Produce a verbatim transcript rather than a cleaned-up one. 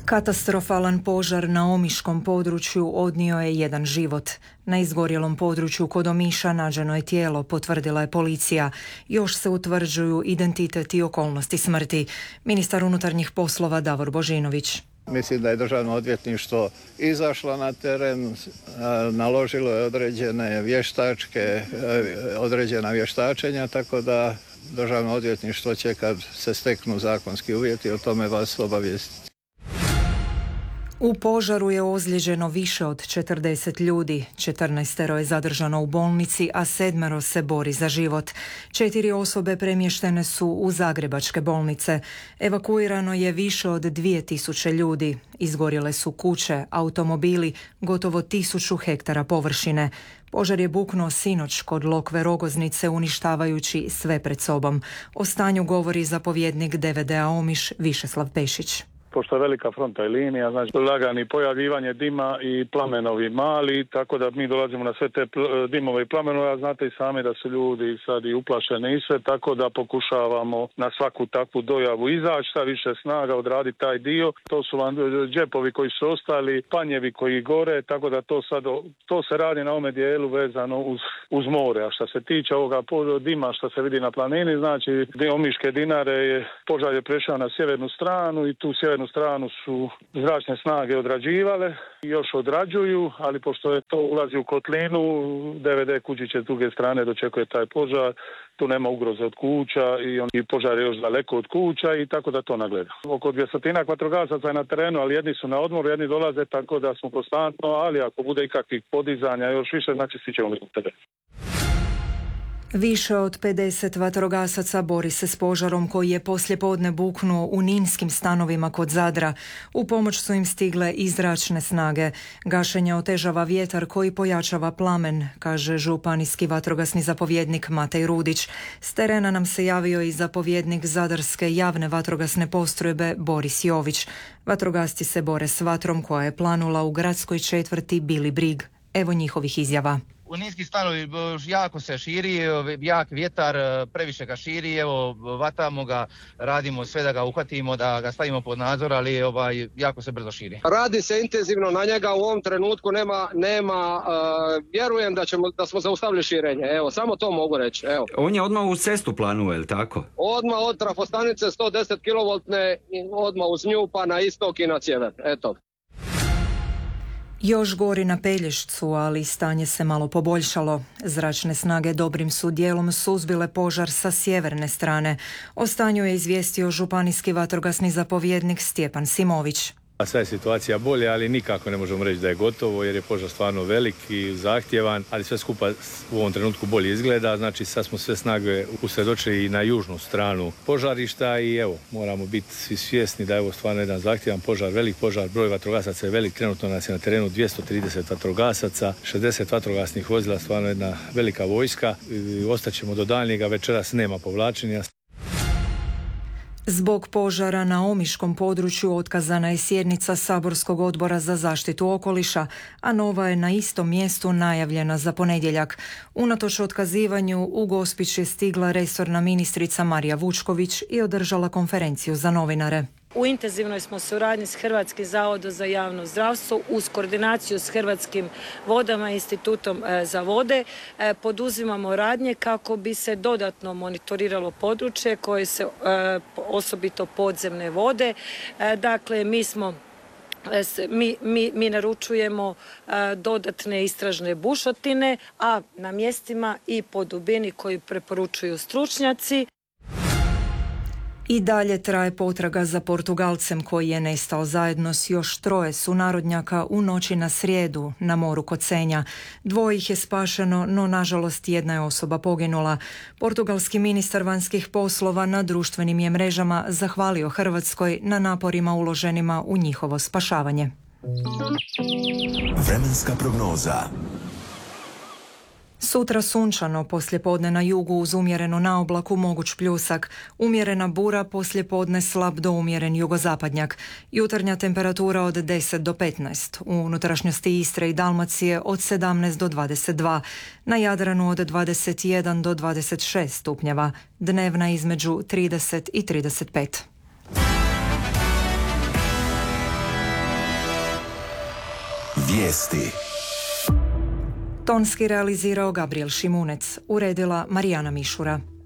Katastrofalan požar na omiškom području odnio je jedan život. Na izgorjelom području kod Omiša nađeno je tijelo, potvrdila je policija. Još se utvrđuju identitet i okolnosti smrti. Ministar unutarnjih poslova Davor Božinović. Mislim da je Državno odvjetništvo izašlo na teren, naložilo je određene vještačke, određena vještačenja, tako da Državno odvjetništvo će, kad se steknu zakonski uvjeti, o tome vas obavijestiti. U požaru je ozlijeđeno više od četrdeset ljudi, četrnaestero je zadržano u bolnici, a sedmero se bori za život. Četiri osobe premještene su u zagrebačke bolnice. Evakuirano je više od dvije tisuće ljudi. Izgorjele su kuće, automobili, gotovo tisuću hektara površine. Požar je buknuo sinoć kod Lokve Rogoznice, uništavajući sve pred sobom. O stanju govori zapovjednik D V D-a Omiš Višeslav Pešić. Pošto je velika fronta i linija, znači lagani pojavljivanje dima i plamenovi mali, tako da mi dolazimo na sve te pl- dimove i plamenove, a znate i sami da su ljudi sad i uplašeni i sve, tako da pokušavamo na svaku takvu dojavu izaći, sa više snaga odraditi taj dio. To su vam džepovi koji su ostali, panjevi koji gore, tako da to sad, to se radi na ovome dijelu vezano uz, uz more. A što se tiče ovoga dima što se vidi na planini, znači Omiške Dinare je, požar je prešao na sjevernu stranu i tu sjevernu stranu su zračne snage odrađivale, još odrađuju, ali pošto je to ulazi u kotlinu, D V D Kučiće s druge strane dočekuje taj požar, tu nema ugroze od kuća i, on, i požar je još daleko od kuća i tako da to nagleda. Oko dvjestotinak vatrogasaca je na terenu, ali jedni su na odmoru, jedni dolaze, tako da smo konstantno, ali ako bude ikakvih podizanja još više, znači svi ćemo biti u terenu. Više od pedeset vatrogasaca bori se s požarom koji je poslijepodne buknuo u ninskim stanovima kod Zadra. U pomoć su im stigle i zračne snage. Gašenje otežava vjetar koji pojačava plamen, kaže županijski vatrogasni zapovjednik Matej Rudić. S terena nam se javio i zapovjednik Zadarske javne vatrogasne postrojbe Boris Jović. Vatrogasci se bore s vatrom koja je planula u gradskoj četvrti Bili Brig. Evo njihovih izjava. U niski stanovi jako se širi, jak vjetar, previše ga širi, evo vatamo ga, radimo sve da ga uhvatimo, da ga stavimo pod nadzor, ali ovaj, jako se brzo širi. Radi se intenzivno na njega, u ovom trenutku nema, nema uh, vjerujem da, ćemo, da smo zaustavili širenje, evo, samo to mogu reći, evo. On je odmah u cestu planuje, je li tako? Odmah od trafostanice sto deset kilovoltne, odmah uz nju pa na istok i na sjever, eto. Još gori na Pelješcu, ali stanje se malo poboljšalo. Zračne snage dobrim su dijelom suzbile požar sa sjeverne strane. O stanju je izvijestio županijski vatrogasni zapovjednik Stjepan Simović. Sada je situacija bolja, ali nikako ne možemo reći da je gotovo jer je požar stvarno velik i zahtjevan, ali sve skupa u ovom trenutku bolje izgleda. Znači sad smo sve snage usredočili i na južnu stranu požarišta i evo, moramo biti svi svjesni da je ovo stvarno jedan zahtjevan požar, velik požar, broj vatrogasaca je velik, trenutno nas je na terenu dvjesto trideset vatrogasaca, šezdeset vatrogasnih vozila, stvarno jedna velika vojska i ostaćemo do daljnjega, večeras nema povlačenja. Zbog požara na omiškom području otkazana je sjednica Saborskog odbora za zaštitu okoliša, a nova je na istom mjestu najavljena za ponedjeljak. Unatoč otkazivanju u Gospić je stigla resorna ministrica Marija Vučković i održala konferenciju za novinare. U intenzivnoj smo suradnji s Hrvatskim zavodom za javno zdravstvo uz koordinaciju s Hrvatskim vodama i Institutom za vode poduzimamo radnje kako bi se dodatno monitoriralo područje koje se osobito podzemne vode. Dakle, mi smo Mi, mi, mi naručujemo a, dodatne istražne bušotine, a na mjestima i po dubini koju preporučuju stručnjaci. I dalje traje potraga za Portugalcem koji je nestao zajedno s još troje sunarodnjaka u noći na srijedu na moru kod Senja. Dvoje ih je spašeno, no nažalost jedna je osoba poginula. Portugalski ministar vanjskih poslova na društvenim je mrežama zahvalio Hrvatskoj na naporima uloženima u njihovo spašavanje. Vremenska prognoza. Sutra sunčano, poslijepodne na jugu uz umjereno na oblaku moguć pljusak, umjerena bura, poslijepodne slab do umjeren jugozapadnjak, jutarnja temperatura od deset do petnaest, u unutrašnjosti Istre i Dalmacije od sedamnaest do dvadeset dva, na Jadranu od dvadeset jedan do dvadeset šest stupnjeva, dnevna između trideset i trideset pet. Vijesti. Tonski realizirao Gabriel Šimunec, uredila Marijana Mišura.